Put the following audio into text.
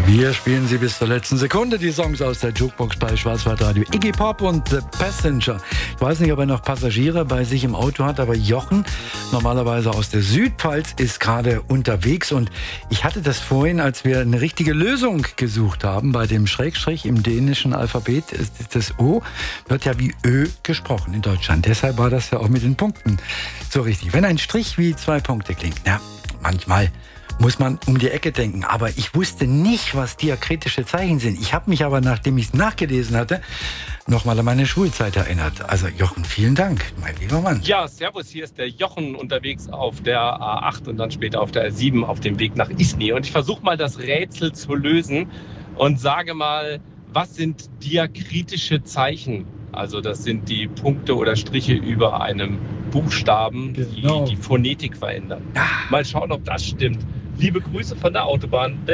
Wir spielen sie bis zur letzten Sekunde, die Songs aus der Jukebox bei Schwarzwaldradio. Iggy Pop und The Passenger. Ich weiß nicht, ob er noch Passagiere bei sich im Auto hat, aber Jochen, normalerweise aus der Südpfalz, ist gerade unterwegs. Und ich hatte das vorhin, als wir eine richtige Lösung gesucht haben, bei dem Schrägstrich im dänischen Alphabet, das O wird ja wie Ö gesprochen in Deutschland. Deshalb war das ja auch mit den Punkten so richtig. Wenn ein Strich wie 2 Punkte klingt, ja, manchmal muss man um die Ecke denken. Aber ich wusste nicht, was diakritische Zeichen sind. Ich habe mich aber, nachdem ich es nachgelesen hatte, nochmal an meine Schulzeit erinnert. Also Jochen, vielen Dank, mein lieber Mann. Ja, servus, hier ist der Jochen unterwegs auf der A8 und dann später auf der A7 auf dem Weg nach Isny. Und ich versuche mal das Rätsel zu lösen und sage mal, was sind diakritische Zeichen? Also das sind die Punkte oder Striche über einem Buchstaben, Genau. die die Phonetik verändern. Ja. Mal schauen, ob das stimmt. Liebe Grüße von der Autobahn.